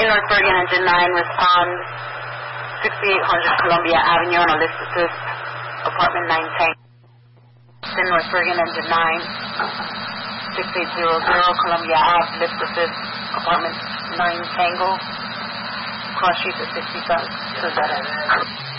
North Bergen Engine 9, respond 6800 Columbia Avenue on Elizabeth, apartment 910. North Bergen Engine 9, 6800 Columbia Ave, Elizabeth, apartment 9 Tango, cross street to 60 South. So that is.